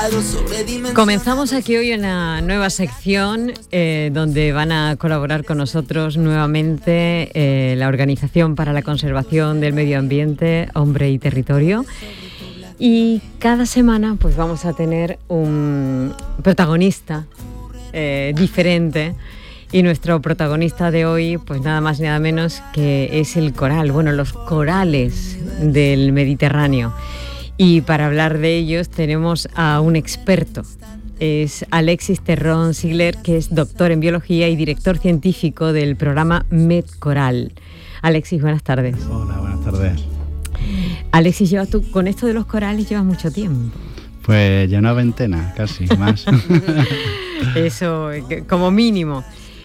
Comenzamos aquí hoy una nueva sección donde van a colaborar con nosotros nuevamente la Organización para la Conservación del Medio Ambiente, Hombre y Territorio. Y cada semana pues vamos a tener un protagonista diferente. Y nuestro protagonista de hoy, pues nada más y nada menos que es el coral, bueno, los corales del Mediterráneo. Y para hablar de ellos tenemos a un experto. Es Alexis Terrón Sigler, que es doctor en biología y director científico del programa MedCoral. Alexis, buenas tardes. Hola, buenas tardes. Alexis, tú con esto de los corales llevas mucho tiempo. Pues ya una veintena, casi, más. Eso, como mínimo.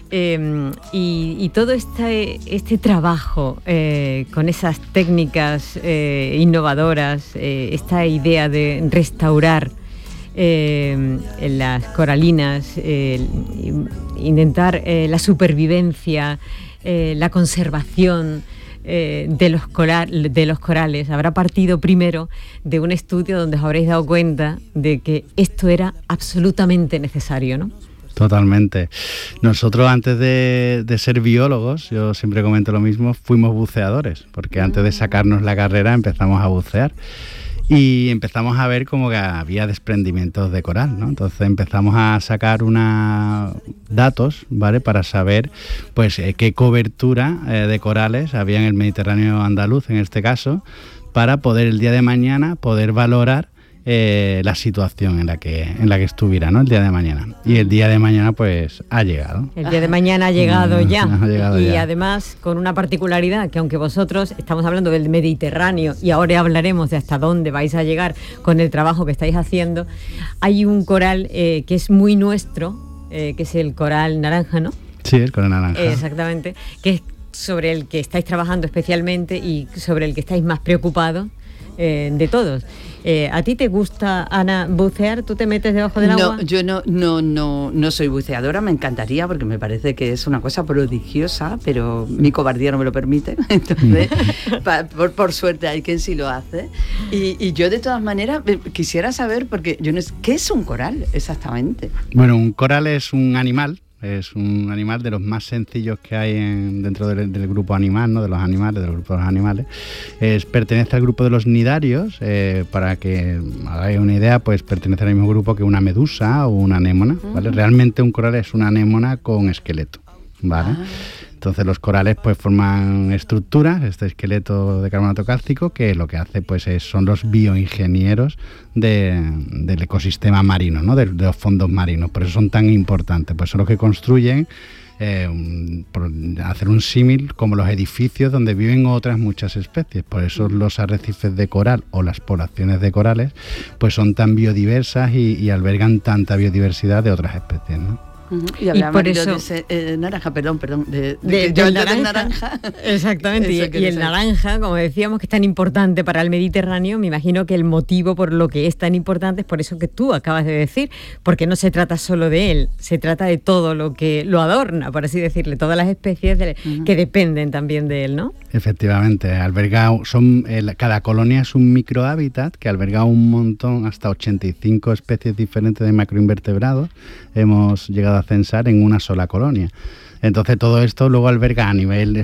Y todo este trabajo con esas técnicas innovadoras, esta idea de restaurar las coralinas, intentar la supervivencia, la conservación de los corales, habrá partido primero de un estudio donde os habréis dado cuenta de que esto era absolutamente necesario, ¿no? Totalmente. Nosotros antes de ser biólogos, yo siempre comento lo mismo, fuimos buceadores, porque antes de sacarnos la carrera empezamos a bucear y empezamos a ver como que había desprendimientos de coral, ¿no? Entonces empezamos a sacar datos, ¿vale? Para saber pues qué cobertura de corales había en el Mediterráneo andaluz, en este caso, para poder el día de mañana poder valorar la situación en la que estuviera, ¿no? El día de mañana. Y el día de mañana pues ha llegado. El día de mañana ha llegado ya. Y ya. Además con una particularidad, que aunque vosotros estamos hablando del Mediterráneo y ahora hablaremos de hasta dónde vais a llegar con el trabajo que estáis haciendo, hay un coral que es muy nuestro, que es el coral naranja, ¿no? Sí, el coral naranja. Exactamente, que es sobre el que estáis trabajando especialmente y sobre el que estáis más preocupados de todos. ¿A ti te gusta, Ana, bucear? ¿Tú te metes debajo del agua? No, yo no soy buceadora, me encantaría porque me parece que es una cosa prodigiosa, pero mi cobardía no me lo permite. Entonces, por suerte hay quien sí lo hace. Y yo de todas maneras quisiera saber, porque yo no sé, ¿qué es un coral exactamente? Bueno, un coral es un animal. Es un animal de los más sencillos que hay dentro del grupo animal, ¿no? Del grupo de los animales. Pertenece al grupo de los nidarios, para que hagáis una idea, pues pertenece al mismo grupo que una medusa o una anémona, ¿vale? Realmente un coral es una anémona con esqueleto, ¿vale? Entonces los corales pues forman estructuras, este esqueleto de carbonato cálcico, que lo que hace pues son los bioingenieros del ecosistema marino, ¿no? De los fondos marinos. Por eso son tan importantes, pues son los que construyen, por hacer un símil, como los edificios donde viven otras muchas especies. Por eso los arrecifes de coral o las poblaciones de corales pues son tan biodiversas y albergan tanta biodiversidad de otras especies, ¿no? Y por eso naranja, perdón, del naranja. Exactamente, y el naranja, como decíamos, que es tan importante para el Mediterráneo. Me imagino que el motivo por lo que es tan importante es por eso que tú acabas de decir, porque no se trata solo de él, se trata de todo lo que lo adorna, por así decirle, todas las especies que dependen también de él, ¿no? Efectivamente, cada colonia es un microhábitat que alberga un montón, hasta 85 especies diferentes de macroinvertebrados. Hemos llegado a censar en una sola colonia. Entonces todo esto luego alberga a nivel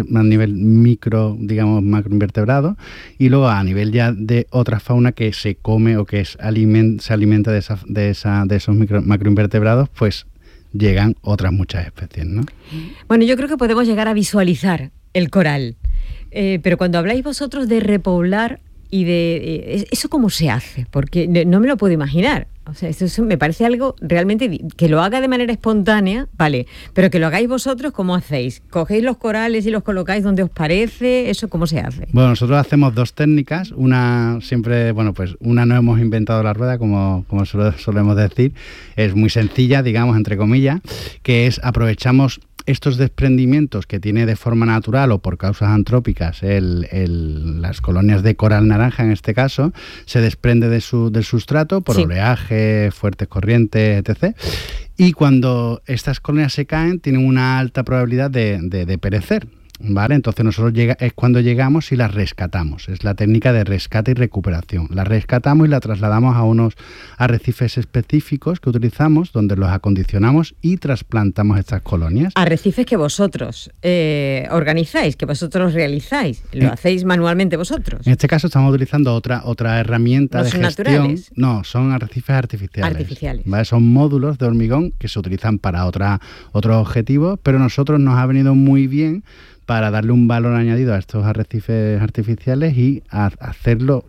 micro, digamos, macroinvertebrado, y luego a nivel ya de otra fauna que se come o que se alimenta de esos macroinvertebrados, pues llegan otras muchas especies, ¿no? Bueno, yo creo que podemos llegar a visualizar el coral, pero cuando habláis vosotros de repoblar y de eso, ¿cómo se hace? Porque no me lo puedo imaginar. O sea, eso me parece algo realmente que lo haga de manera espontánea, vale, pero que lo hagáis vosotros, ¿cómo hacéis? ¿Cogéis los corales y los colocáis donde os parece? ¿Eso cómo se hace? Bueno, nosotros hacemos dos técnicas. Una no hemos inventado la rueda, como solemos decir. Es muy sencilla, digamos, entre comillas, que es aprovechamos estos desprendimientos que tiene de forma natural o por causas antrópicas las colonias de coral naranja, en este caso, se desprende del sustrato por oleaje, fuertes corrientes, etc. Y cuando estas colonias se caen, tienen una alta probabilidad de perecer. ¿vale? Entonces nosotros es cuando llegamos y las rescatamos. Es la técnica de rescate y recuperación. Las rescatamos y la trasladamos a unos arrecifes específicos que utilizamos, donde los acondicionamos y trasplantamos estas colonias. Arrecifes que vosotros organizáis, que vosotros realizáis. ¿Lo hacéis manualmente vosotros? En este caso estamos utilizando otra herramienta de gestión. ¿Son naturales? No, son arrecifes artificiales. ¿Vale? Son módulos de hormigón que se utilizan para otros objetivos, pero a nosotros nos ha venido muy bien para darle un valor añadido a estos arrecifes artificiales y hacerlo,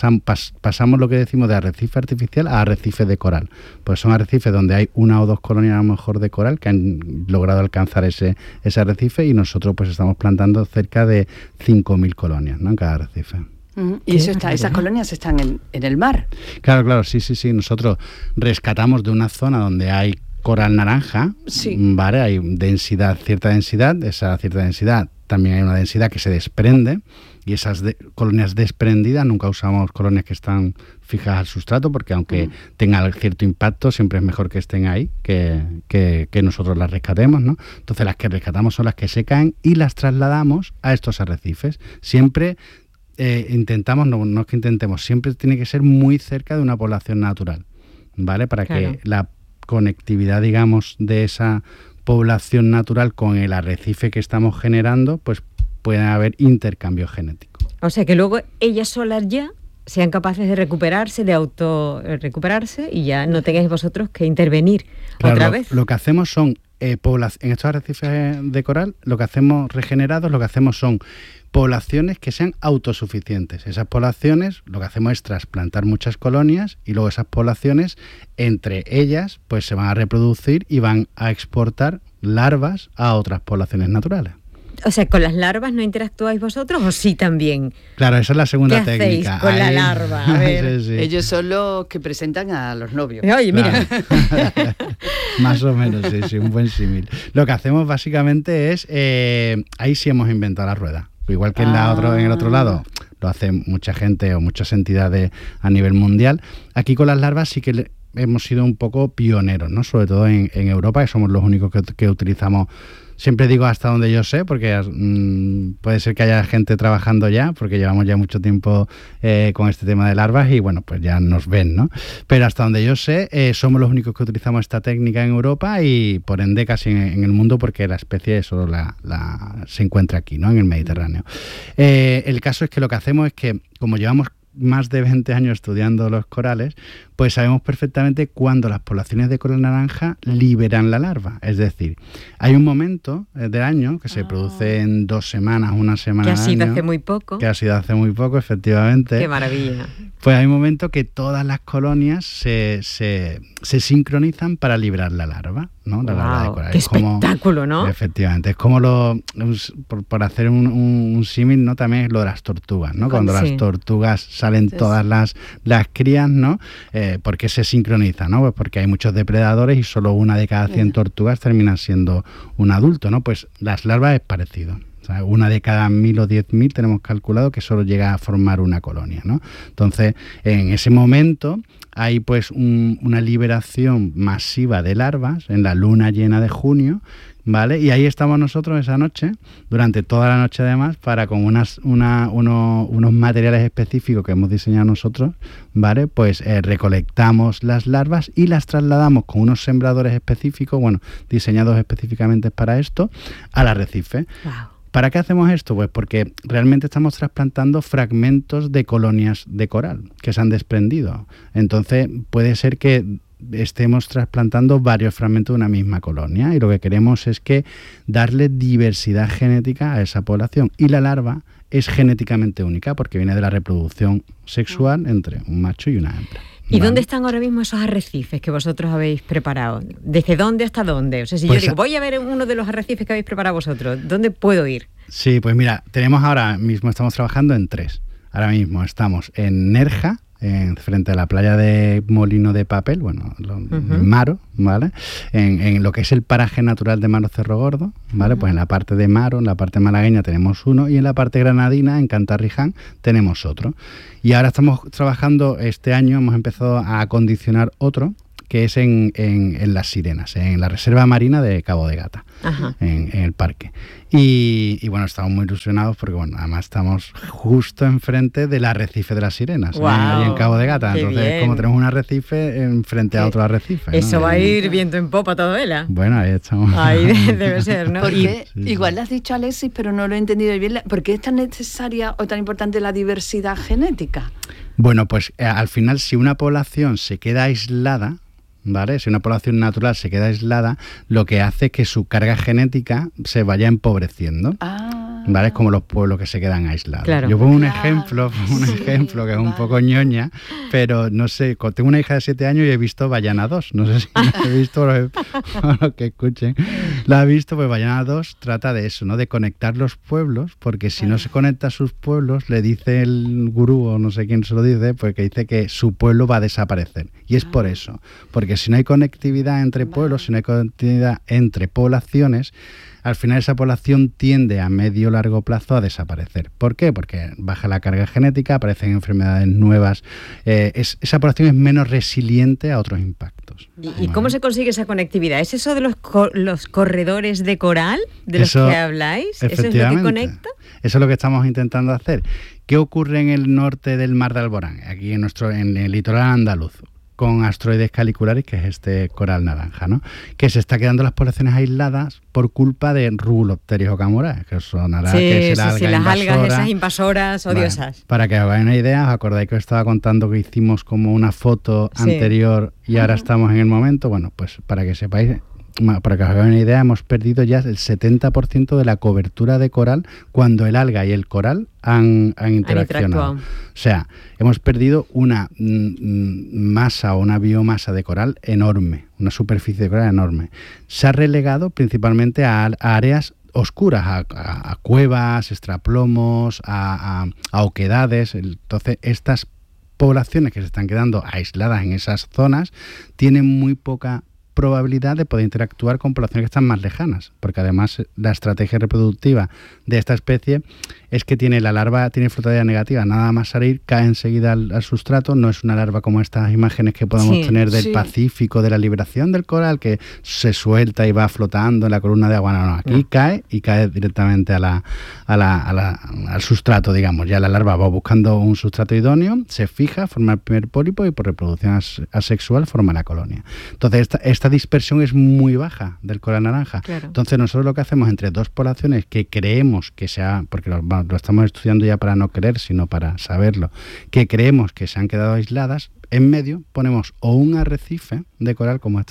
pasamos lo que decimos de arrecife artificial a arrecife de coral. Pues son arrecifes donde hay 1 o 2 colonias a lo mejor de coral que han logrado alcanzar ese arrecife, y nosotros pues estamos plantando cerca de 5.000 colonias, ¿no?, en cada arrecife. Y esas colonias están en el mar. Claro, sí. Nosotros rescatamos de una zona donde hay coral naranja, sí, ¿vale? Hay cierta densidad, esa cierta densidad también hay una densidad que se desprende, y esas colonias desprendidas, nunca usamos colonias que están fijas al sustrato, porque aunque tengan cierto impacto, siempre es mejor que estén ahí que nosotros las rescatemos, ¿no? Entonces las que rescatamos son las que se caen y las trasladamos a estos arrecifes. Siempre intentamos, no es que intentemos, siempre tiene que ser muy cerca de una población natural, ¿vale? Para que la conectividad, digamos, de esa población natural con el arrecife que estamos generando, pues puede haber intercambio genético. O sea que luego ellas solas ya sean capaces de recuperarse, de autorrecuperarse, y ya no tengáis vosotros que intervenir otra vez. Lo que hacemos son, en estos arrecifes de coral, lo que hacemos regenerados, lo que hacemos son poblaciones que sean autosuficientes. Esas poblaciones, lo que hacemos es trasplantar muchas colonias, y luego esas poblaciones, entre ellas, pues se van a reproducir y van a exportar larvas a otras poblaciones naturales. O sea, ¿con las larvas no interactuáis vosotros o sí también? Claro, esa es la segunda técnica. técnica. ¿Qué hacéis con la larva? A ver. Sí. Ellos son los que presentan a los novios. Oye, mira. Más o menos, sí, un buen símil. Lo que hacemos básicamente es, ahí sí hemos inventado la rueda. Igual que en el otro lado lo hace mucha gente o muchas entidades a nivel mundial. Aquí con las larvas sí que hemos sido un poco pioneros, ¿no? Sobre todo en Europa, que somos los únicos que utilizamos. Siempre digo hasta donde yo sé, porque puede ser que haya gente trabajando ya, porque llevamos ya mucho tiempo con este tema de larvas y bueno, pues ya nos ven, ¿no? Pero hasta donde yo sé, somos los únicos que utilizamos esta técnica en Europa y por ende casi en el mundo, porque la especie solo se encuentra aquí, ¿no? En el Mediterráneo. El caso es que lo que hacemos es que, como llevamos más de 20 años estudiando los corales, pues sabemos perfectamente cuándo las poblaciones de coral naranja liberan la larva. Es decir, hay un momento del año que se produce en 2 semanas, 1 semana que al año. ha sido hace muy poco. Que ha sido hace muy poco, efectivamente. ¡Qué maravilla! Pues hay un momento que todas las colonias se sincronizan para liberar la larva, ¿no? La larva de coral. ¡Qué espectáculo!, ¿no? Efectivamente. Es como por hacer un símil, ¿no? También es lo de las tortugas, ¿no? Cuando las tortugas salen todas las crías, ¿no? ¿Por qué se sincroniza, no? Pues porque hay muchos depredadores y solo 1 de cada 100 tortugas termina siendo un adulto, ¿no? Pues las larvas es parecido. O sea, 1 de cada 1.000 o 10.000 tenemos calculado que solo llega a formar una colonia, ¿no? Entonces, en ese momento hay pues una liberación masiva de larvas en la luna llena de junio, ¿vale? Y ahí estamos nosotros esa noche, durante toda la noche además, para con unos materiales específicos que hemos diseñado nosotros, ¿vale? Pues recolectamos las larvas y las trasladamos con unos sembradores específicos, bueno, diseñados específicamente para esto, al arrecife. Wow. ¿Para qué hacemos esto? Pues porque realmente estamos trasplantando fragmentos de colonias de coral que se han desprendido. Entonces puede ser que estemos trasplantando varios fragmentos de una misma colonia, y lo que queremos es que darle diversidad genética a esa población, y la larva es genéticamente única porque viene de la reproducción sexual entre un macho y una hembra. ¿Y dónde están ahora mismo esos arrecifes que vosotros habéis preparado? ¿Desde dónde hasta dónde? O sea, si pues yo digo, voy a ver uno de los arrecifes que habéis preparado vosotros, ¿dónde puedo ir? Sí, pues mira, estamos trabajando en 3. Ahora mismo estamos en Nerja, frente a la playa de Molino de Papel, en Maro, ¿vale? En lo que es el paraje natural de Maro Cerro Gordo, ¿vale? Pues en la parte de Maro, en la parte malagueña tenemos uno, y en la parte granadina, en Cantarriján, tenemos otro. Y ahora estamos trabajando, este año hemos empezado a acondicionar otro, que es en Las Sirenas, en la Reserva Marina de Cabo de Gata, en el parque. Y bueno, estamos muy ilusionados porque bueno, además estamos justo enfrente del arrecife de Las Sirenas, ahí en Cabo de Gata. Entonces, bien. Como tenemos un arrecife enfrente a otro arrecife. Eso, ¿no? Va a ir viento en popa toda vela. Bueno, ahí estamos. Ahí debe ser, ¿no? Porque igual lo has dicho, Alexis, pero no lo he entendido bien. ¿Por qué es tan necesaria o tan importante la diversidad genética? Bueno, pues al final, si una población se queda aislada, ¿vale? Si una población natural se queda aislada, lo que hace es que su carga genética se vaya empobreciendo. ¿Vale? Es como los pueblos que se quedan aislados. Claro. Yo pongo un ejemplo que es un poco ñoña, pero no sé, tengo una hija de 7 años y he visto Bayana 2. No sé si la he visto, los que escuchen. La he visto, pues Bayana 2 trata de eso, ¿no? De conectar los pueblos, porque si no se conecta a sus pueblos, le dice el gurú, o no sé quién se lo dice, pues que dice que su pueblo va a desaparecer. Y es por eso, porque si no hay conectividad entre pueblos, si no hay conectividad entre poblaciones, al final esa población tiende a medio o largo plazo a desaparecer. ¿Por qué? Porque baja la carga genética, aparecen enfermedades nuevas, esa población es menos resiliente a otros impactos. ¿Y cómo se consigue esa conectividad? ¿Es eso de los corredores de coral de los que habláis? ¿Eso es lo que conecta? Eso es lo que estamos intentando hacer. ¿Qué ocurre en el norte del Mar de Alborán, aquí en el litoral andaluz? Con Astroides calicularis, que es este coral naranja, ¿no? Que se está quedando las poblaciones aisladas por culpa de Rubulopterias ocamorae, que sonará que es el alga las invasora. Algas esas invasoras odiosas. Bueno, para que os hagáis una idea, ¿os acordáis que os estaba contando que hicimos como una foto anterior y ahora estamos en el momento? Bueno, pues para que sepáis, para que os hagáis una idea, hemos perdido ya el 70% de la cobertura de coral cuando el alga y el coral han interaccionado. O sea, hemos perdido una masa o una biomasa de coral enorme, una superficie de coral enorme. Se ha relegado principalmente a áreas oscuras, a cuevas, extraplomos, a oquedades. Entonces, estas poblaciones que se están quedando aisladas en esas zonas tienen muy poca probabilidad de poder interactuar con poblaciones que están más lejanas, porque además la estrategia reproductiva de esta especie es que la larva tiene flotabilidad negativa, nada más salir cae enseguida al sustrato, no es una larva como estas imágenes que podemos tener del Pacífico, de la liberación del coral, que se suelta y va flotando en la columna de agua. No, aquí cae directamente al sustrato, digamos. Ya la larva va buscando un sustrato idóneo, se fija, forma el primer pólipo y por reproducción asexual forma la colonia. Entonces esta dispersión es muy baja del coral naranja. Claro. Entonces nosotros lo que hacemos entre dos poblaciones que creemos que porque lo estamos estudiando ya para no creer, sino para saberlo, que creemos que se han quedado aisladas, en medio ponemos o un arrecife de coral, como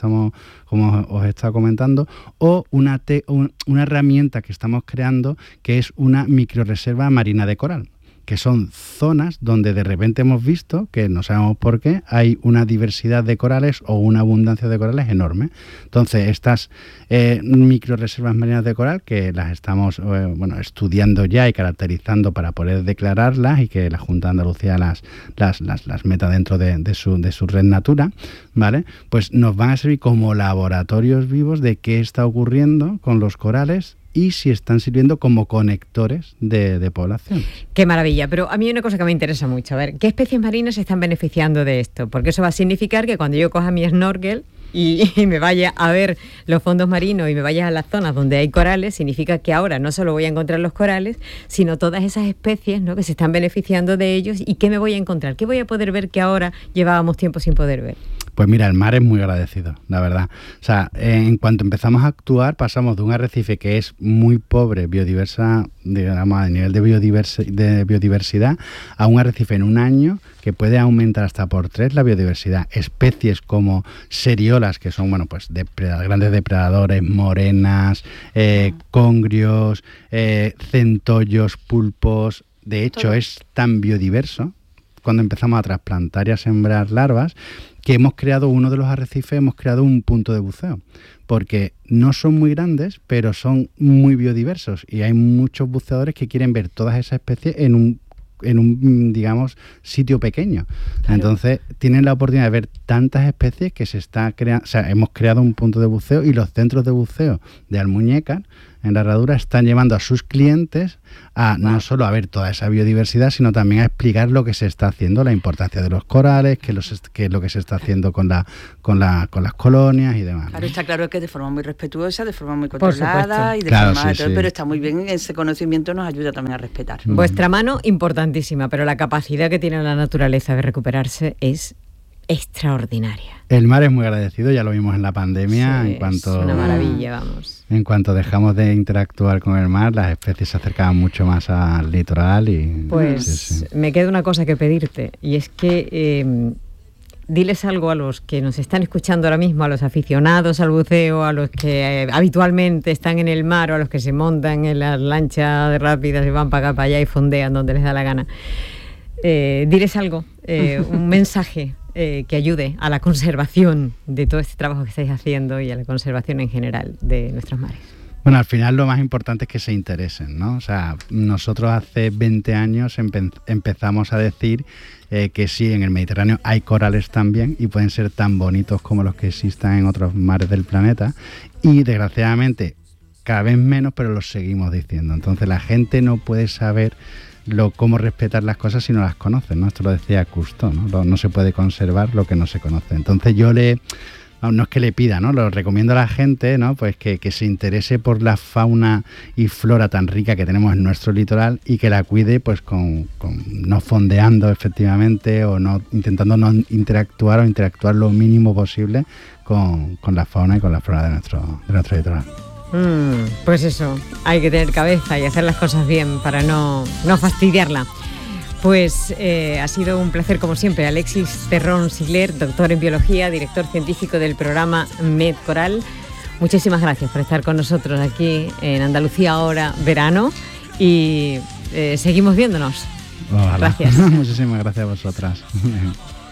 os he estado comentando, o una herramienta que estamos creando, que es una microrreserva marina de coral, que son zonas donde de repente hemos visto, que no sabemos por qué, hay una diversidad de corales o una abundancia de corales enorme. Entonces, estas microreservas marinas de coral, que las estamos estudiando ya y caracterizando para poder declararlas y que la Junta de Andalucía las meta dentro de su red Natura, ¿vale? Pues nos van a servir como laboratorios vivos de qué está ocurriendo con los corales y si están sirviendo como conectores de población. Qué maravilla, pero a mí hay una cosa que me interesa mucho, a ver, ¿qué especies marinas se están beneficiando de esto? Porque eso va a significar que cuando yo coja mi snorkel y me vaya a ver los fondos marinos y me vaya a las zonas donde hay corales, significa que ahora no solo voy a encontrar los corales, sino todas esas especies, ¿no?, que se están beneficiando de ellos. ¿Y qué me voy a encontrar? ¿Qué voy a poder ver que ahora llevábamos tiempo sin poder ver? Pues mira, el mar es muy agradecido, la verdad. O sea, en cuanto empezamos a actuar, pasamos de un arrecife que es muy pobre, biodiversa, digamos, a nivel de biodiversidad, a un arrecife en un año que puede aumentar hasta por 3 la biodiversidad. Especies como seriolas, que son, grandes depredadores, morenas, congrios, centollos, pulpos. De hecho, es tan biodiverso, cuando empezamos a trasplantar y a sembrar larvas, que hemos creado uno de los arrecifes, hemos creado un punto de buceo, porque no son muy grandes, pero son muy biodiversos y hay muchos buceadores que quieren ver todas esas especies en un digamos, sitio pequeño. Claro. Entonces tienen la oportunidad de ver tantas especies que se está creando, o sea, hemos creado un punto de buceo y los centros de buceo de Almuñécar en la herradura están llevando a sus clientes a no solo a ver toda esa biodiversidad, sino también a explicar lo que se está haciendo, la importancia de los corales, qué es lo que se está haciendo con las colonias y demás. Claro, está claro que de forma muy respetuosa, de forma muy controlada y de forma pero está muy bien, ese conocimiento nos ayuda también a respetar. Vuestra mano, importantísima, pero la capacidad que tiene la naturaleza de recuperarse es extraordinaria. El mar es muy agradecido, ya lo vimos en la pandemia. Sí, es una maravilla, vamos. En cuanto dejamos de interactuar con el mar, las especies se acercaban mucho más al litoral y... Pues me queda una cosa que pedirte, y es que diles algo a los que nos están escuchando ahora mismo, a los aficionados al buceo, a los que habitualmente están en el mar o a los que se montan en las lanchas rápidas y van para acá, para allá y fondean donde les da la gana. Diles algo, un mensaje que ayude a la conservación de todo este trabajo que estáis haciendo y a la conservación en general de nuestros mares. Bueno, al final lo más importante es que se interesen, ¿no? O sea, nosotros hace 20 años empezamos a decir que sí, en el Mediterráneo hay corales también y pueden ser tan bonitos como los que existan en otros mares del planeta, y desgraciadamente cada vez menos, pero los seguimos diciendo. Entonces la gente no puede saber cómo respetar las cosas si no las conocen, ¿no? Esto lo decía Cousteau, ¿no? No se puede conservar lo que no se conoce. Entonces yo no es que le pida, ¿no? Lo recomiendo a la gente, ¿no? Pues que se interese por la fauna y flora tan rica que tenemos en nuestro litoral y que la cuide, pues no fondeando efectivamente o no intentando no interactuar o interactuar lo mínimo posible con la fauna y con la flora de nuestro litoral. Pues eso, hay que tener cabeza y hacer las cosas bien para no fastidiarla. Pues ha sido un placer como siempre. Alexis Terrón Sigler, doctor en biología, director científico del programa MedCoral. Muchísimas gracias por estar con nosotros aquí en Andalucía ahora verano y seguimos viéndonos. Ojalá. Gracias. Muchísimas gracias a vosotras.